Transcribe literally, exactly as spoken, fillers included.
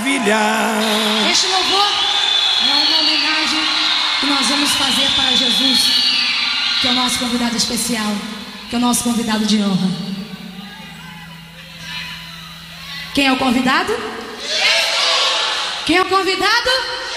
maravilha. Este louvor é uma homenagem que nós vamos fazer para Jesus, que é o nosso convidado especial, que é o nosso convidado de honra. Quem é o convidado? Jesus! Quem é o convidado?